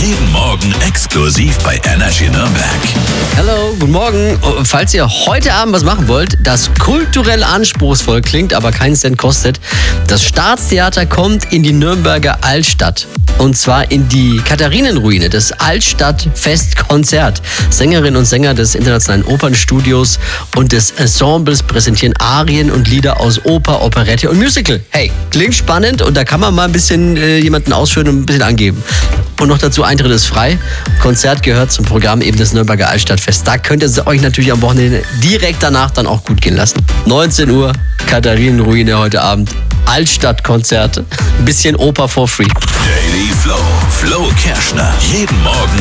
Jeden Morgen exklusiv bei Energy Nürnberg. Hallo, guten Morgen. Falls ihr heute Abend was machen wollt, das kulturell anspruchsvoll klingt, aber keinen Cent kostet, das Staatstheater kommt in die Nürnberger Altstadt. Und zwar in die Katharinenruine, das Altstadtfestkonzert. Sängerinnen und Sänger des Internationalen Opernstudios und des Ensembles präsentieren Arien und Lieder aus Oper, Operette und Musical. Hey, klingt spannend und da kann man mal ein bisschen jemanden ausführen und ein bisschen angeben. Und noch dazu, Eintritt ist frei. Konzert gehört zum Programm eben des Nürnberger Altstadtfest. Da könnt ihr euch natürlich am Wochenende direkt danach dann auch gut gehen lassen. 19 Uhr, Katharinenruine heute Abend. Altstadtkonzerte. Ein bisschen Oper for free. Daily Flow. Flo Kerschner. Jeden Morgen